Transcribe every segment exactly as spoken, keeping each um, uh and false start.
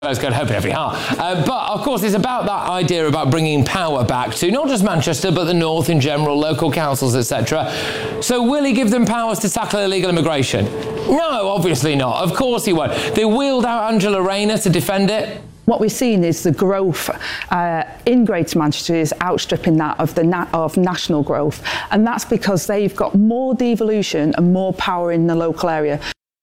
Let's go to Hope in Every Heart. Uh, but, of course, it's about that idea about bringing power back to not just Manchester, but the North in general, local councils, et cetera. So will he give them powers to tackle illegal immigration? No, obviously not. Of course he won't. They wheeled out Angela Rayner to defend it. What we've seen is the growth uh, in Greater Manchester is outstripping that of the na of national growth, and that's because they've got more devolution and more power in the local area.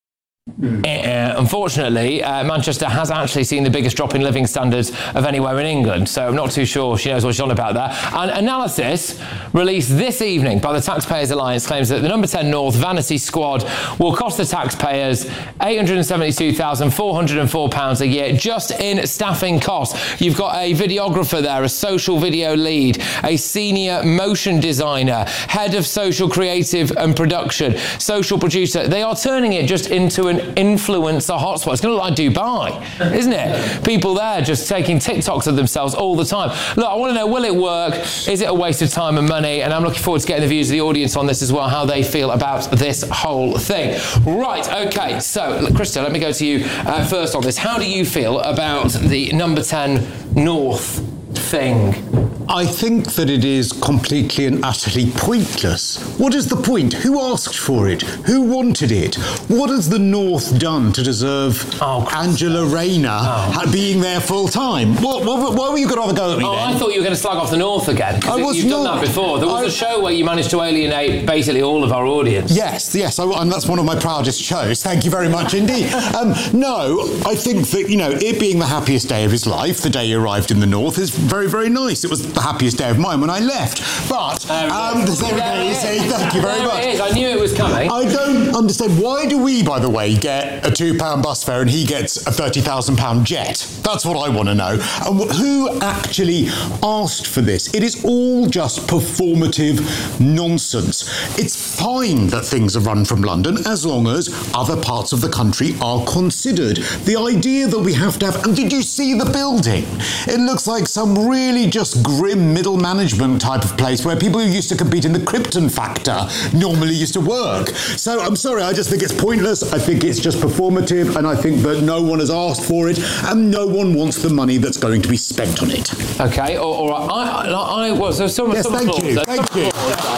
Mm. Uh, unfortunately, uh, Manchester has actually seen the biggest drop in living standards of anywhere in England, so I'm not too sure she knows what she's on about that. An analysis released this evening by the Taxpayers Alliance claims that the number ten North Vanity Squad will cost the taxpayers eight hundred seventy-two thousand four hundred and four pounds a year just in staffing costs. You've got a videographer there, a social video lead, a senior motion designer, head of social creative and production, social producer. They are turning it just into an influencer hotspot. It's going to look like Dubai, isn't it? People there just taking TikToks of themselves all the time. Look, I want to know, will it work? Is it a waste of time and money? And I'm looking forward to getting the views of the audience on this as well, how they feel about this whole thing. Right, okay, so, Krista, let me go to you uh, first on this. How do you feel about the number ten North thing? I think that it is completely and utterly pointless. What is the point? Who asked for it? Who wanted it? What has the North done to deserve oh, Angela Rayner oh. being there full time? What, what, why were you going to have a go at me oh, then? I thought you were going to slag off the North again. I was You've not, done that before. There was I, a show where you managed to alienate basically all of our audience. Yes, yes, I, and that's one of my proudest shows. Thank you very much indeed. um, no, I think that, you know, it being the happiest day of his life, the day he arrived in the North, is very, very nice. It was the happiest day of mine when I left. But, um, there it is. Thank you very much. It is. I knew it was coming. I don't understand. Why do we, by the way, get a two pound bus fare and he gets a thirty thousand pound jet? That's what I want to know. And who actually asked for this? It is all just performative nonsense. It's fine that things are run from London as long as other parts of the country are considered. The idea that we have to have... And did you see the building? It looks like some really just grim middle management type of place where people who used to compete in the Krypton Factor normally used to work. So I'm sorry, I just think it's pointless. I think it's just performative, and I think that no one has asked for it, and no one wants the money that's going to be spent on it. Okay, all right. I, I, I well, so some, yes, some thank applause, you, so thank you.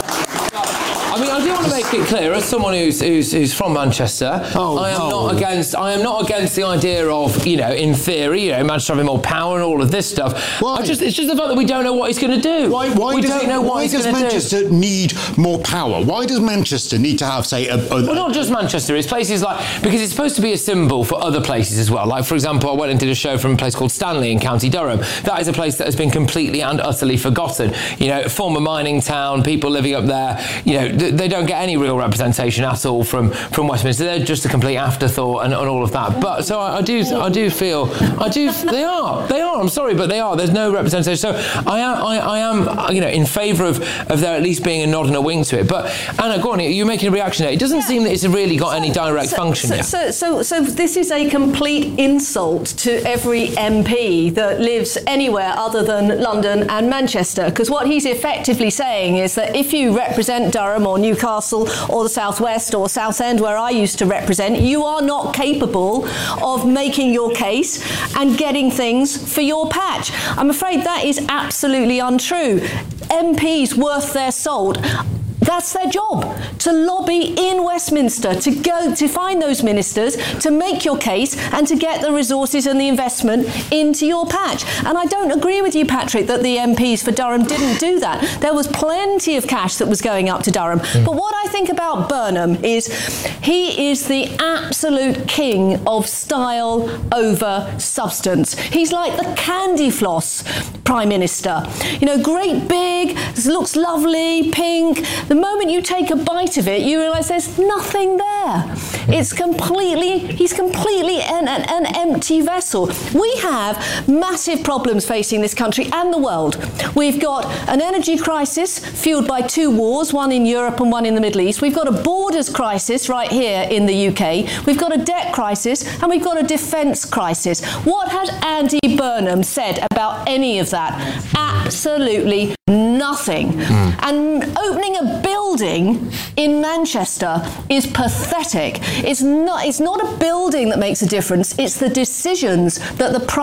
I mean, I do want to make it clear, as someone who's who's, who's from Manchester, oh, I am oh. not against. I am not against the idea of, you know, in theory, you know, Manchester having more power and all of this stuff. Why? I just, it's just the fact that we don't know what he's going to do. Why? Why we does don't it, know what why he's does going to do. Manchester need more power? Why does Manchester need to have, say, a, a well, not just Manchester. It's places like, because it's supposed to be a symbol for other places as well. Like, for example, I went and did a show from a place called Stanley in County Durham. That is a place that has been completely and utterly forgotten. You know, former mining town, people living up there. You know, th they don't get any real representation at all from from Westminster. They're just a complete afterthought and, and all of that. But so I, I do I do feel I do they are they are I'm sorry, but they are. There's no representation. So I am I, I am you know in favour of of there at least being a nod and a wing to it. But Anna, go on. You're making a reaction there. It doesn't yeah. seem that it's really got so, any direct so, function so, yet. So so so this is a complete insult to every M P that lives anywhere other than London and Manchester, because what he's effectively saying is that if you represent Durham or Newcastle or the Southwest or Southend, where I used to represent, you are not capable of making your case and getting things for your patch. I'm afraid that is absolutely untrue. M Ps worth their salt, that's their job, to lobby in Westminster, to go to find those ministers, to make your case and to get the resources and the investment into your patch. And I don't agree with you, Patrick, that the M Ps for Durham didn't do that. There was plenty of cash that was going up to Durham. Mm. But what I think about Burnham is he is the absolute king of style over substance. He's like the candy floss Prime Minister. You know, great big, looks lovely, pink. The moment you take a bite of it, you realise there's nothing there. It's completely, he's completely an, an, an empty vessel. We have massive problems facing this country and the world. We've got an energy crisis fueled by two wars, one in Europe and one in the Middle East. We've got a borders crisis right here in the U K. We've got a debt crisis and we've got a defence crisis. What has Andy Burnham said about any of that? Absolutely nothing. nothing. Mm. And opening a building in Manchester is pathetic. It's not, it's not a building that makes a difference, it's the decisions that the